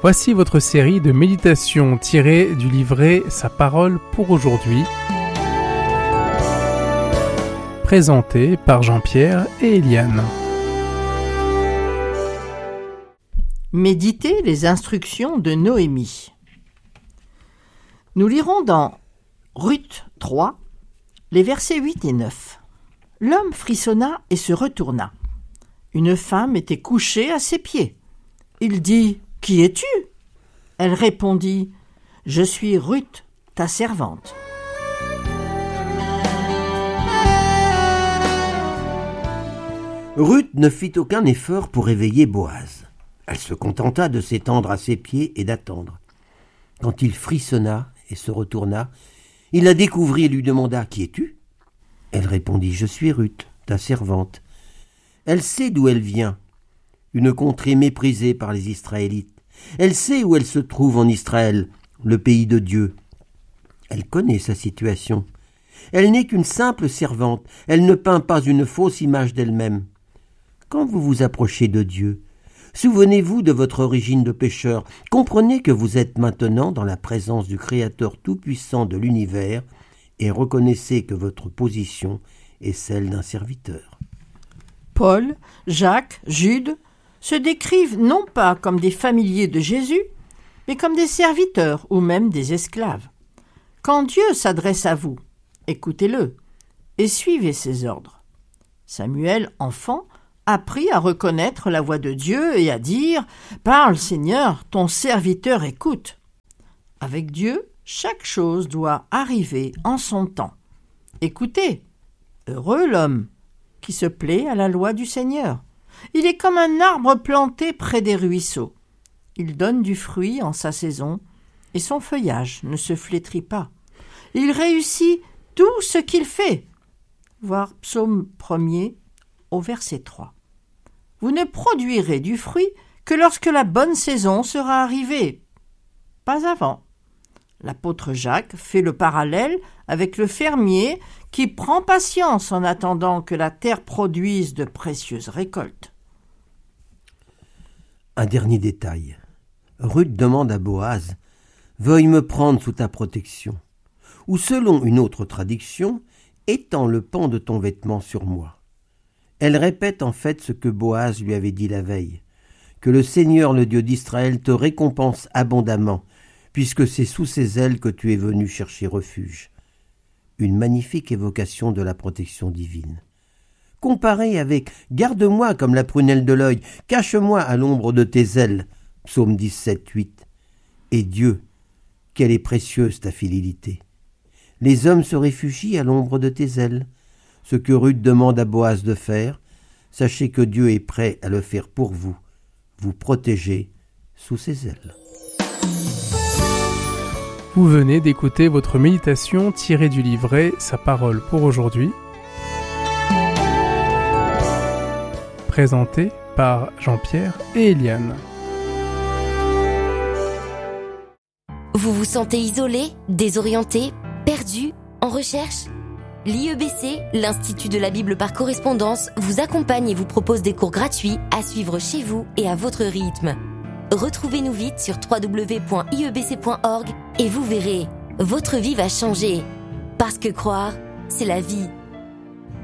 Voici votre série de méditations tirées du livret Sa parole pour aujourd'hui, présentée par Jean-Pierre et Eliane. Méditez les instructions de Noémie. Nous lirons dans Ruth 3, les versets 8 et 9. L'homme frissonna et se retourna. Une femme était couchée à ses pieds. Il dit : « Qui es-tu ? » Elle répondit : « Je suis Ruth, ta servante. » Ruth ne fit aucun effort pour réveiller Boaz. Elle se contenta de s'étendre à ses pieds et d'attendre. Quand il frissonna et se retourna, il la découvrit et lui demanda : « Qui es-tu ? » Elle répondit : « Je suis Ruth, ta servante. » Elle sait d'où elle vient, une contrée méprisée par les Israélites. Elle sait où elle se trouve en Israël, le pays de Dieu. Elle connaît sa situation. Elle n'est qu'une simple servante. Elle ne peint pas une fausse image d'elle-même. Quand vous vous approchez de Dieu, souvenez-vous de votre origine de pécheur. Comprenez que vous êtes maintenant dans la présence du Créateur tout-puissant de l'univers et reconnaissez que votre position est celle d'un serviteur. Paul, Jacques, Jude se décrivent non pas comme des familiers de Jésus, mais comme des serviteurs ou même des esclaves. Quand Dieu s'adresse à vous, écoutez-le et suivez ses ordres. Samuel, enfant, apprit à reconnaître la voix de Dieu et à dire « Parle, Seigneur, ton serviteur écoute ». Avec Dieu, chaque chose doit arriver en son temps. Écoutez, heureux l'homme qui se plaît à la loi du Seigneur. Il est comme un arbre planté près des ruisseaux. Il donne du fruit en sa saison et son feuillage ne se flétrit pas. Il réussit tout ce qu'il fait. Voir Psaume 1er au verset 3. Vous ne produirez du fruit que lorsque la bonne saison sera arrivée, pas avant. L'apôtre Jacques fait le parallèle avec le fermier qui prend patience en attendant que la terre produise de précieuses récoltes. Un dernier détail. Ruth demande à Boaz : « Veuille me prendre sous ta protection. » Ou selon une autre traduction, « Étends le pan de ton vêtement sur moi. » Elle répète en fait ce que Boaz lui avait dit la veille, que le Seigneur, le Dieu d'Israël, te récompense abondamment, puisque c'est sous ses ailes que tu es venu chercher refuge. Une magnifique évocation de la protection divine. Comparée avec « Garde-moi comme la prunelle de l'œil, cache-moi à l'ombre de tes ailes » Psaume 17, 8. Et Dieu, quelle est précieuse ta fidélité. Les hommes se réfugient à l'ombre de tes ailes. Ce que Ruth demande à Boaz de faire, sachez que Dieu est prêt à le faire pour vous, vous protéger sous ses ailes. Vous venez d'écouter votre méditation tirée du livret Sa parole pour aujourd'hui, présentée par Jean-Pierre et Eliane. Vous vous sentez isolé, désorienté, perdu, en recherche ? L'IEBC, l'Institut de la Bible par correspondance, vous accompagne et vous propose des cours gratuits à suivre chez vous et à votre rythme. Retrouvez-nous vite sur www.iebc.org et vous verrez, votre vie va changer. Parce que croire, c'est la vie.